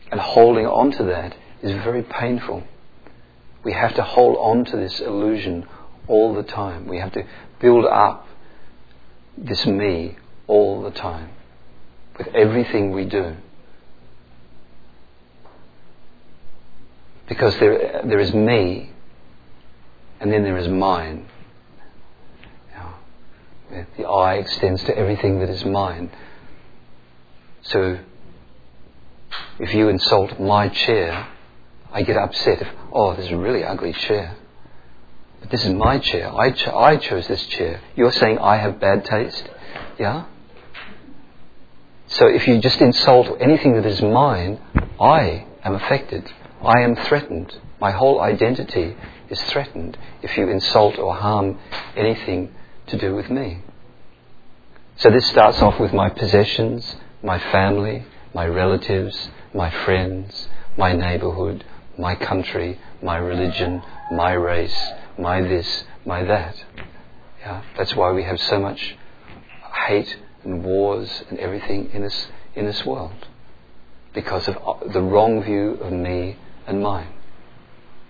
And holding on to that is very painful. We have to hold on to this illusion all the time. We have to build up this me all the time with everything we do. Because there is me, and then there is mine. The I extends to everything that is mine. So if you insult my chair, I get upset. This is a really ugly chair. But this is my chair. I chose this chair. You're saying I have bad taste? Yeah? So if you just insult anything that is mine, I am affected. I am threatened. My whole identity is threatened if you insult or harm anything to do with me. So this starts off with my possessions, my family, my relatives, my friends, my neighbourhood, my country, my religion, my race, my this, my that. Yeah? That's why we have so much hate and wars and everything in this world. Because of the wrong view of me and mine.